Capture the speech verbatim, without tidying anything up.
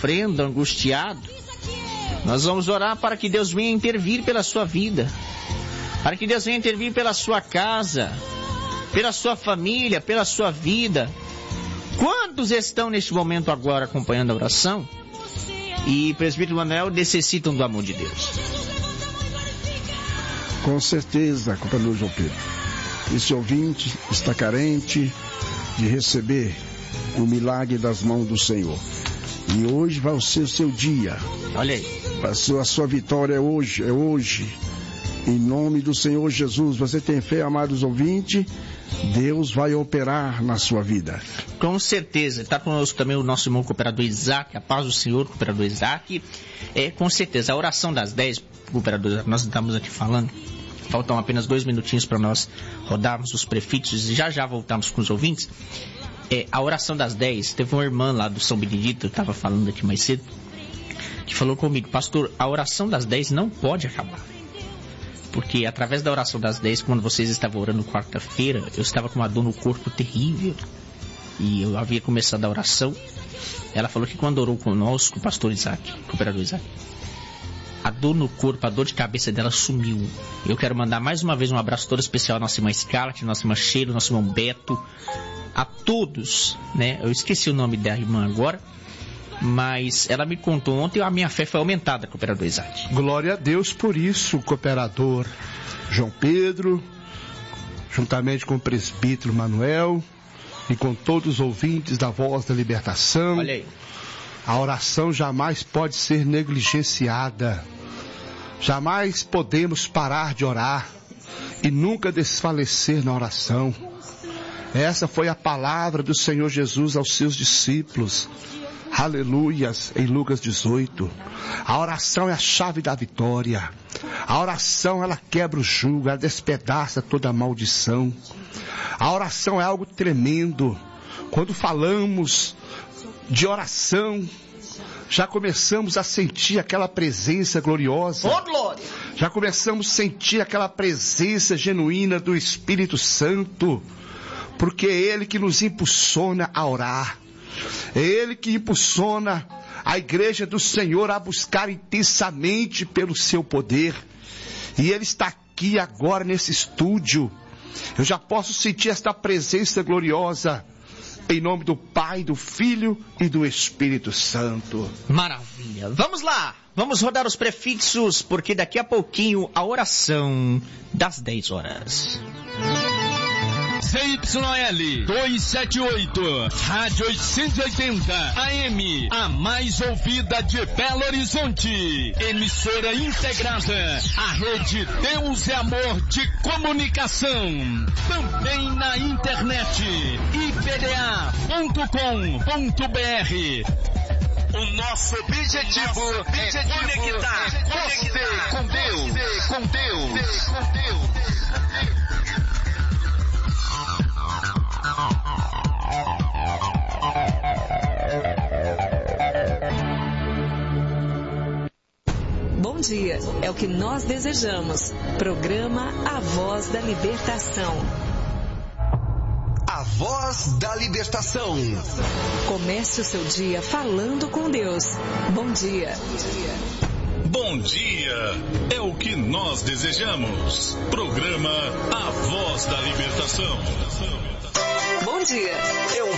sofrendo, angustiado, nós vamos orar para que Deus venha intervir pela sua vida, para que Deus venha intervir pela sua casa, pela sua família, pela sua vida. Quantos estão neste momento agora acompanhando a oração e, presbítero Manuel, necessitam do amor de Deus? Com certeza, companheiro João Pedro. Esse ouvinte está carente de receber o milagre das mãos do Senhor. E hoje vai ser o seu dia. Olha aí. A sua, a sua vitória é hoje, é hoje. Em nome do Senhor Jesus, você tem fé, amados ouvintes? Deus vai operar na sua vida. Com certeza. Está conosco também o nosso irmão cooperador Isaac. A paz do Senhor, cooperador Isaac. É, com certeza, a oração das dez, cooperador Isaac, nós estamos aqui falando. Faltam apenas dois minutinhos para nós rodarmos os prefixos e já já voltamos com os ouvintes. É, a oração das dez, teve uma irmã lá do São Benedito, eu estava falando aqui mais cedo, que falou comigo: pastor, a oração das dez não pode acabar. Porque através da oração das dez, quando vocês estavam orando quarta-feira, eu estava com uma dor no corpo terrível. E eu havia começado a oração. Ela falou que quando orou conosco, o pastor Isaac, o cooperador Isaac, a dor no corpo, a dor de cabeça dela sumiu. Eu quero mandar mais uma vez um abraço todo especial à nossa irmã Scarlett, nossa irmã Sheila, nosso irmão Beto, a todos, né? Eu esqueci o nome da irmã agora, mas ela me contou ontem, a minha fé foi aumentada, cooperador Isaac. Glória a Deus por isso, cooperador João Pedro, juntamente com o presbítero Manuel e com todos os ouvintes da Voz da Libertação. Olha aí. A oração jamais pode ser negligenciada. Jamais podemos parar de orar e nunca desfalecer na oração. Essa foi a palavra do Senhor Jesus aos seus discípulos. Aleluias, em Lucas dezoito. A oração é a chave da vitória. A oração, ela quebra o jugo, ela despedaça toda a maldição. A oração é algo tremendo. Quando falamos de oração, já começamos a sentir aquela presença gloriosa. Oh, glória! Já começamos a sentir aquela presença genuína do Espírito Santo, porque é Ele que nos impulsiona a orar. É Ele que impulsiona a igreja do Senhor a buscar intensamente pelo seu poder. E Ele está aqui agora nesse estúdio. Eu já posso sentir esta presença gloriosa. Em nome do Pai, do Filho e do Espírito Santo. Maravilha. Vamos lá. Vamos rodar os prefixos, porque daqui a pouquinho a oração das dez horas. C Y L duzentos e setenta e oito, Rádio oitocentos e oitenta A M, a mais ouvida de Belo Horizonte. Emissora integrada à rede Deus é Amor de Comunicação. Também na internet, i p d a ponto com ponto b r. O nosso objetivo, nosso objetivo é conectar, é conectar você com Deus, você com Deus, você com Deus. Bom dia, é o que nós desejamos. Programa A Voz da Libertação. A Voz da Libertação. Comece o seu dia falando com Deus. Bom dia. Bom dia, é o que nós desejamos. Programa A Voz da Libertação. Bom dia. É um